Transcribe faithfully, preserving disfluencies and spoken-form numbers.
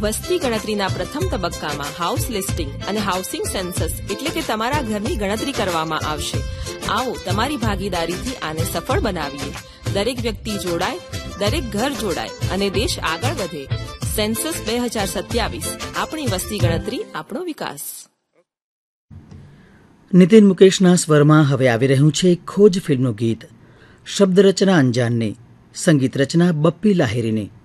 વસ્તી ગણતરીના પ્રથમ તબક્કામાં હાઉસ લિસ્ટિંગ અને હાઉસિંગ સેન્સસ એટલે કે તમારા ઘરની ગણતરી કરવામાં આવશે. આવો તમારી ભાગીદારીથી આને સફળ બનાવીએ. દરેક વ્યક્તિ જોડાય, દરેક ઘર જોડાય અને દેશ આગળ વધે. સેન્સસ બે હજાર સત્યાવીસ, આપણી વસ્તી ગણતરી, આપણો વિકાસ. નીતિન મુકેશના સ્વરમાં હવે આવી રહ્યું છે ખોજ ફિલ્મનું ગીત. શબ્દ રચના અંજાનને, સંગીત રચના બપ્પી લાહિરીને.